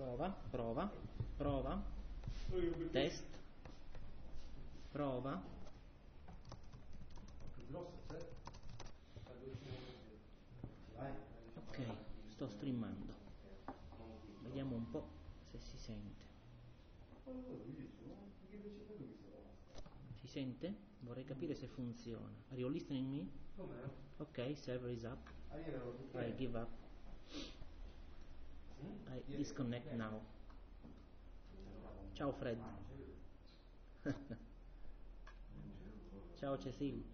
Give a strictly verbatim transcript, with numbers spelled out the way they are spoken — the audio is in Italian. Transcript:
Prova, prova, prova. Test. Prova. Ok, sto streamando. Vediamo un po' se si sente. Si sente? Vorrei capire se funziona. Are you listening me? Ok, server is up. I give up. I disconnect now. Ciao Fred. Ciao Cecil.